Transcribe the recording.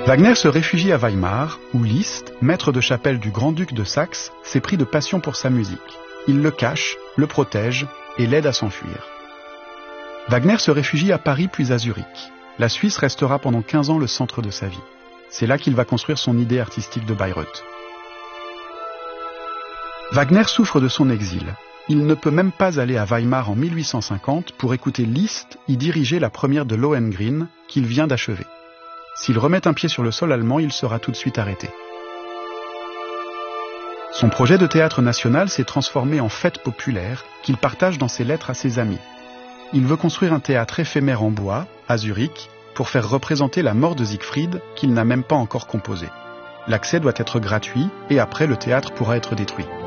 Wagner se réfugie à Weimar, où Liszt, maître de chapelle du grand-duc de Saxe, s'est pris de passion pour sa musique. Il le cache, le protège et l'aide à s'enfuir. Wagner se réfugie à Paris puis à Zurich. La Suisse restera pendant 15 ans le centre de sa vie. C'est là qu'il va construire son idée artistique de Bayreuth. Wagner souffre de son exil. Il ne peut même pas aller à Weimar en 1850 pour écouter Liszt y diriger la première de Lohengrin qu'il vient d'achever. S'il remet un pied sur le sol allemand, il sera tout de suite arrêté. Son projet de théâtre national s'est transformé en fête populaire qu'il partage dans ses lettres à ses amis. Il veut construire un théâtre éphémère en bois, à Zurich, pour faire représenter la mort de Siegfried qu'il n'a même pas encore composée. L'accès doit être gratuit et après le théâtre pourra être détruit.